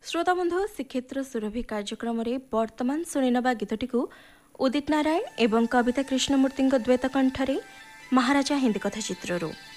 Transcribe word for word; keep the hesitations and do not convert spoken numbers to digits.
श्रोता बंधु श्रीक्षेत्र सुरभि कार्यक्रम में वर्तमान शुणिनवा गीतटी उदित नारायण एवं कविता कृष्णमूर्ति द्वैत कंठरे महाराजा हिंदी कथा चित्ररू।